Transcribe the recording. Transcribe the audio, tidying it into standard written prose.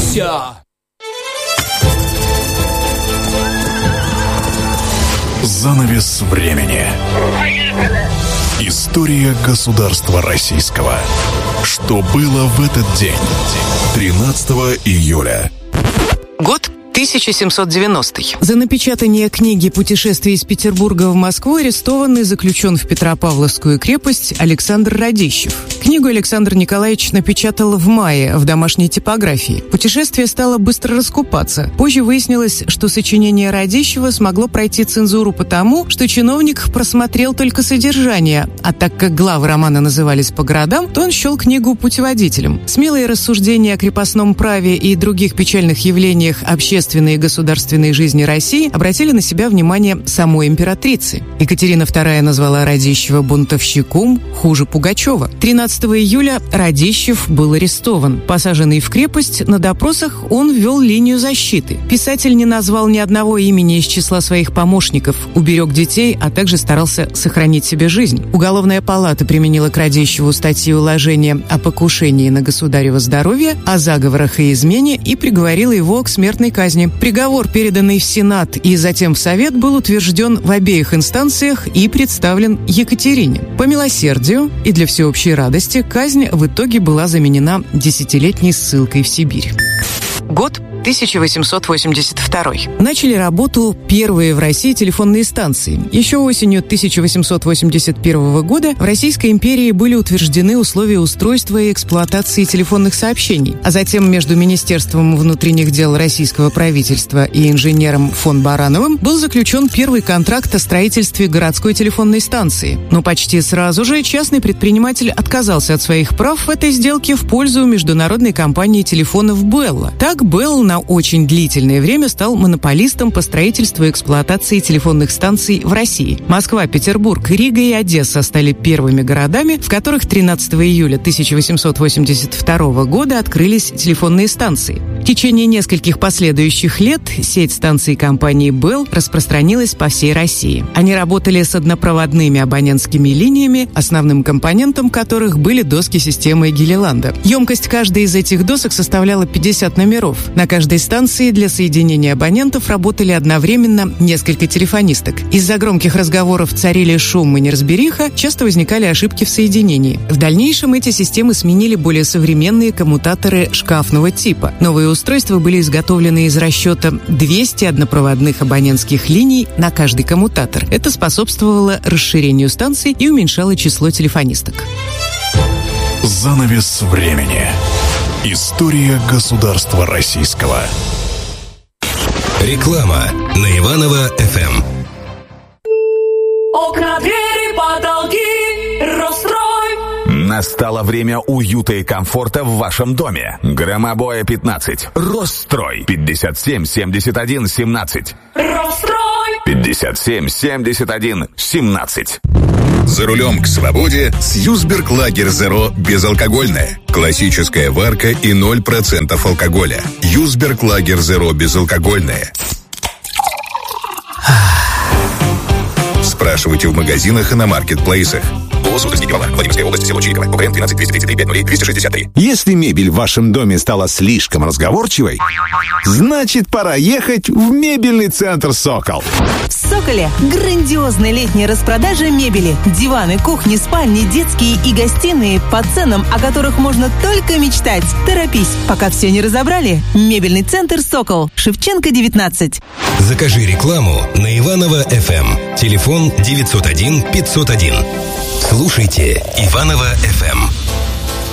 Радуйся! Занавес времени. История государства российского. Что было в этот день? 13 июля. Год 1790-й. За напечатание книги «Путешествие из Петербурга в Москву» арестован и заключен в Петропавловскую крепость Александр Радищев. Книгу Александр Николаевич напечатал в мае в домашней типографии. Путешествие стало быстро раскупаться. Позже выяснилось, что сочинение Радищева смогло пройти цензуру потому, что чиновник просмотрел только содержание, а так как главы романа назывались по городам, то он счел книгу путеводителем. Смелые рассуждения о крепостном праве и других печальных явлениях общественной и государственной жизни России обратили на себя внимание самой императрицы. Екатерина II назвала Радищева бунтовщиком, хуже Пугачева. 13 июля Радищев был арестован. Посаженный в крепость, на допросах он вел линию защиты. Писатель не назвал ни одного имени из числа своих помощников, уберег детей, а также старался сохранить себе жизнь. Уголовная палата применила к Радищеву статьи уложения о покушении на государево здоровье, о заговорах и измене и приговорила его к смертной казни. Приговор, переданный в Сенат и затем в Совет, был утвержден в обеих инстанциях и представлен Екатерине. По милосердию и для всеобщей радости казнь в итоге была заменена 10-летней ссылкой в Сибирь. Год 1882. Начали работу первые в России телефонные станции. Еще осенью 1881 года в Российской империи были утверждены условия устройства и эксплуатации телефонных сообщений, а затем между Министерством внутренних дел российского правительства и инженером фон Барановым был заключен первый контракт о строительстве городской телефонной станции. Но почти сразу же частный предприниматель отказался от своих прав в этой сделке в пользу международной компании телефонов Белла. Так Белл на очень длительное время стал монополистом по строительству и эксплуатации телефонных станций в России. Москва, Петербург, Рига и Одесса стали первыми городами, в которых 13 июля 1882 года открылись телефонные станции. В течение нескольких последующих лет сеть станций компании Bell распространилась по всей России. Они работали с однопроводными абонентскими линиями, основным компонентом которых были доски системы Гиллиланда. Емкость каждой из этих досок составляла 50 номеров. На каждой станции для соединения абонентов работали одновременно несколько телефонисток. Из-за громких разговоров царили шум и неразбериха, часто возникали ошибки в соединении. В дальнейшем эти системы сменили более современные коммутаторы шкафного типа. Новые устройства были изготовлены из расчета 200 однопроводных абонентских линий на каждый коммутатор. Это способствовало расширению станций и уменьшало число телефонисток. Занавес времени. История государства российского. Реклама на Иваново-ФМ. Окна, двери, потолки, Росстрой. Настало время уюта и комфорта в вашем доме. Громобоя 15. Росстрой. 57 71 17. Росстрой. 57 71 17. За рулем к свободе с Юсберг Лагер Зеро безалкогольное. Классическая варка и 0% алкоголя. Юсберг Лагер Зеро безалкогольное. Спрашивайте в магазинах и на маркетплейсах. Владимирская область, село Чириково, УКН 13 233 503 263. Если мебель в вашем доме стала слишком разговорчивой, значит, пора ехать в мебельный центр «Сокол». В «Соколе» грандиозная летняя распродажа мебели. Диваны, кухни, спальни, детские и гостиные по ценам, о которых можно только мечтать. Торопись, пока все не разобрали. Мебельный центр «Сокол», Шевченко, 19. Закажи рекламу на Иваново-ФМ. Телефон 901 501. Слушайте Иваново-ФМ.